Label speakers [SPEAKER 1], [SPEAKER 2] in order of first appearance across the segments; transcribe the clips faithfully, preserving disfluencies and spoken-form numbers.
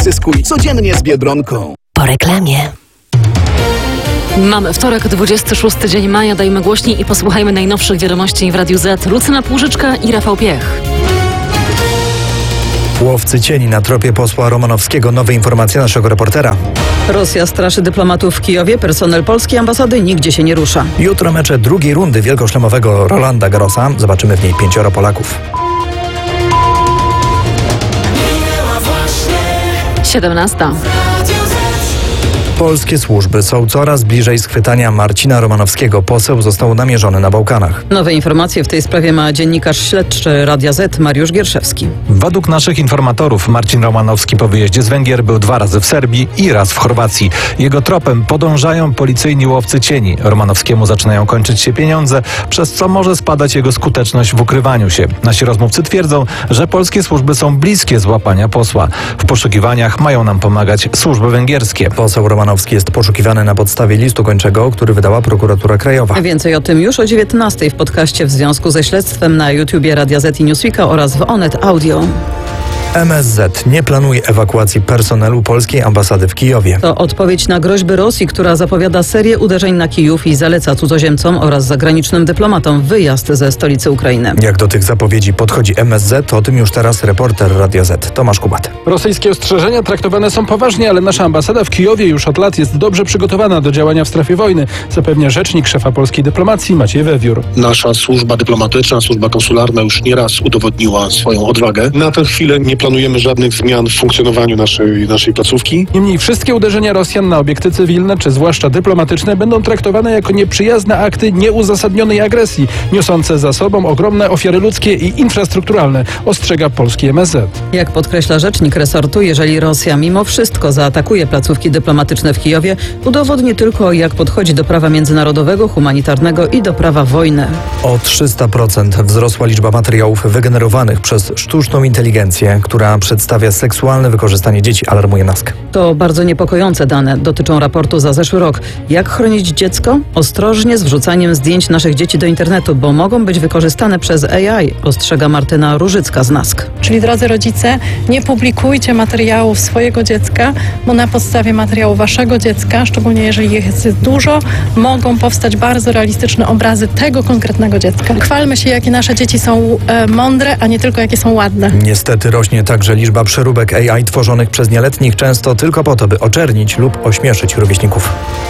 [SPEAKER 1] Zyskuj codziennie z Biedronką.
[SPEAKER 2] Po reklamie.
[SPEAKER 3] Mamy wtorek, dwudziesty szósty dzień maja. Dajmy głośniej i posłuchajmy najnowszych wiadomości w Radiu Z. Lucyna Płużyczka i Rafał Piech.
[SPEAKER 4] Łowcy cieni na tropie posła Romanowskiego. Nowe informacje naszego reportera.
[SPEAKER 5] Rosja straszy dyplomatów w Kijowie. Personel polskiej ambasady nigdzie się nie rusza.
[SPEAKER 4] Jutro mecze drugiej rundy wielkoszlemowego Rolanda Garrosa. Zobaczymy w niej pięcioro Polaków.
[SPEAKER 3] siedemnasta.
[SPEAKER 4] Polskie służby są coraz bliżej schwytania Marcina Romanowskiego. Poseł został namierzony na Bałkanach.
[SPEAKER 5] Nowe informacje w tej sprawie ma dziennikarz śledczy Radia Z Mariusz Gierszewski.
[SPEAKER 6] Według naszych informatorów Marcin Romanowski po wyjeździe z Węgier był dwa razy w Serbii i raz w Chorwacji. Jego tropem podążają policyjni łowcy cieni. Romanowskiemu zaczynają kończyć się pieniądze, przez co może spadać jego skuteczność w ukrywaniu się. Nasi rozmówcy twierdzą, że polskie służby są bliskie złapania posła. W poszukiwaniach mają nam pomagać służby węgierskie.
[SPEAKER 4] Poseł Romanowski jest poszukiwany na podstawie listu gończego, który wydała prokuratura krajowa.
[SPEAKER 5] Więcej o tym już o dziewiętnastej w podcaście w związku ze śledztwem na YouTubie Radia Z i Newsweeka oraz w Onet Audio.
[SPEAKER 4] M S Z nie planuje ewakuacji personelu polskiej ambasady w Kijowie.
[SPEAKER 5] To odpowiedź na groźby Rosji, która zapowiada serię uderzeń na Kijów i zaleca cudzoziemcom oraz zagranicznym dyplomatom wyjazd ze stolicy Ukrainy.
[SPEAKER 4] Jak do tych zapowiedzi podchodzi M S Z, to o tym już teraz reporter Radia Z Tomasz Kubat.
[SPEAKER 7] Rosyjskie ostrzeżenia traktowane są poważnie, ale nasza ambasada w Kijowie już od lat jest dobrze przygotowana do działania w strefie wojny, zapewnia rzecznik szefa polskiej dyplomacji Maciej Wewiór.
[SPEAKER 8] Nasza służba dyplomatyczna, służba konsularna już nieraz udowodniła swoją odwagę. Na tę chwilę nie planujemy żadnych zmian w funkcjonowaniu naszej, naszej placówki.
[SPEAKER 7] Niemniej wszystkie uderzenia Rosjan na obiekty cywilne, czy zwłaszcza dyplomatyczne, będą traktowane jako nieprzyjazne akty nieuzasadnionej agresji, niosące za sobą ogromne ofiary ludzkie i infrastrukturalne, ostrzega polski M S Z.
[SPEAKER 5] Jak podkreśla rzecznik resortu, jeżeli Rosja mimo wszystko zaatakuje placówki dyplomatyczne w Kijowie, udowodni tylko, jak podchodzi do prawa międzynarodowego, humanitarnego i do prawa wojny.
[SPEAKER 4] O trzysta procent wzrosła liczba materiałów wygenerowanych przez sztuczną inteligencję, która przedstawia seksualne wykorzystanie dzieci, alarmuje NASK.
[SPEAKER 5] To bardzo niepokojące dane. Dotyczą raportu za zeszły rok. Jak chronić dziecko? Ostrożnie z wrzucaniem zdjęć naszych dzieci do internetu, bo mogą być wykorzystane przez A I, ostrzega Martyna Różycka z NASK.
[SPEAKER 9] Czyli drodzy rodzice, nie publikujcie materiałów swojego dziecka, bo na podstawie materiału waszego dziecka, szczególnie jeżeli ich jest dużo, mogą powstać bardzo realistyczne obrazy tego konkretnego dziecka. Chwalmy się, jakie nasze dzieci są e, mądre, a nie tylko jakie są ładne.
[SPEAKER 4] Niestety rośnie także liczba przeróbek A I tworzonych przez nieletnich, często tylko po to, by oczernić lub ośmieszyć rówieśników.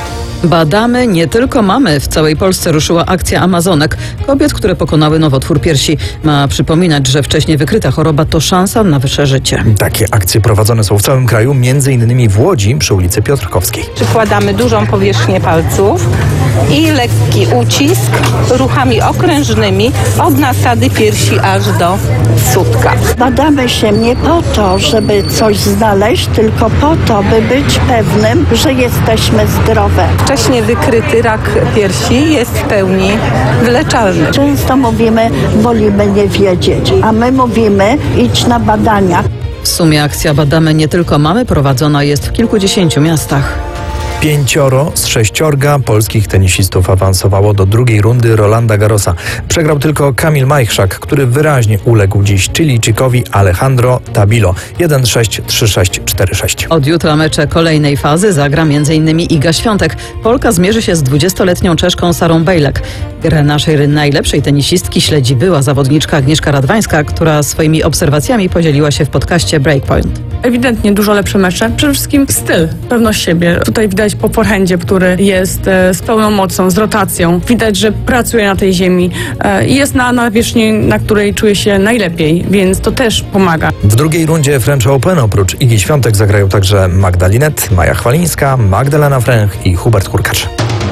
[SPEAKER 5] Badamy, nie tylko mamy. W całej Polsce ruszyła akcja Amazonek. Kobiet, które pokonały nowotwór piersi. Ma przypominać, że wcześniej wykryta choroba to szansa na wyższe życie.
[SPEAKER 4] Takie akcje prowadzone są w całym kraju, między innymi w Łodzi przy ulicy Piotrkowskiej.
[SPEAKER 10] Przykładamy dużą powierzchnię palców i lekki ucisk ruchami okrężnymi od nasady piersi aż do sutka.
[SPEAKER 11] Badamy się nie po to, żeby coś znaleźć, tylko po to, by być pewnym, że jesteśmy zdrowe.
[SPEAKER 10] Wcześniej wykryty rak piersi jest w pełni wyleczalny.
[SPEAKER 11] Często mówimy, wolimy nie wiedzieć, a my mówimy, idź na badania.
[SPEAKER 5] W sumie akcja Badamy, nie tylko mamy prowadzona jest w kilkudziesięciu miastach.
[SPEAKER 4] Pięcioro z sześciorga polskich tenisistów awansowało do drugiej rundy Rolanda Garrosa. Przegrał tylko Kamil Majchrzak, który wyraźnie uległ dziś Chilijczykowi Alejandro Tabilo jeden sześć, trzy sześć, cztery sześć.
[SPEAKER 5] Od jutra mecze kolejnej fazy zagra m.in. Iga Świątek. Polka zmierzy się z dwudziestoletnią Czeszką Sarą Bejlek. Grę naszej najlepszej tenisistki śledzi była zawodniczka Agnieszka Radwańska, która swoimi obserwacjami podzieliła się w podcaście Breakpoint.
[SPEAKER 12] Ewidentnie dużo lepsze mecze. Przede wszystkim styl, pewność siebie. Tutaj widać po forehandzie, który jest e, z pełną mocą, z rotacją. Widać, że pracuje na tej ziemi e, i jest na nawierzchni, na której czuje się najlepiej, więc to też pomaga.
[SPEAKER 4] W drugiej rundzie French Open oprócz Igi Świątek zagrają także Magda Linette, Maja Chwalińska, Magdalena Fręch i Hubert Hurkacz.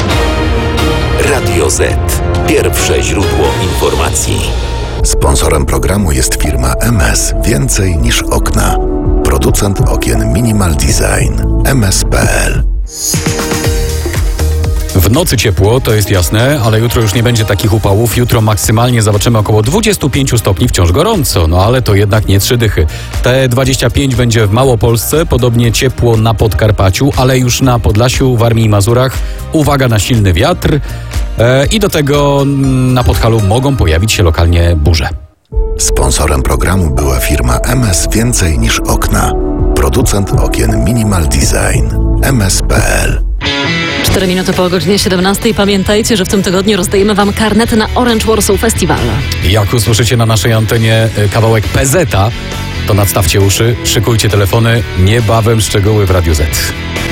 [SPEAKER 13] Radio Z. Pierwsze źródło informacji.
[SPEAKER 14] Sponsorem programu jest firma M S Więcej niż okna. Producent okien Minimal Design. M S kropka p l.
[SPEAKER 15] W nocy ciepło, to jest jasne, ale jutro już nie będzie takich upałów. Jutro maksymalnie zobaczymy około dwadzieścia pięć stopni, wciąż gorąco, no ale to jednak nie trzy dychy. Te dwadzieścia pięć będzie w Małopolsce, podobnie ciepło na Podkarpaciu, ale już na Podlasiu, Warmii i Mazurach. Uwaga na silny wiatr e, i do tego na Podhalu mogą pojawić się lokalnie burze.
[SPEAKER 14] Sponsorem programu była firma M S Więcej niż okna. Producent okien Minimal Design. M S kropka P L.
[SPEAKER 3] Cztery minuty po godzinie siedemnastej. Pamiętajcie, że w tym tygodniu rozdajemy Wam karnety na Orange Warsaw Festival.
[SPEAKER 15] Jak usłyszycie na naszej antenie kawałek P Z a, to nadstawcie uszy, szykujcie telefony, niebawem szczegóły w Radiu Z.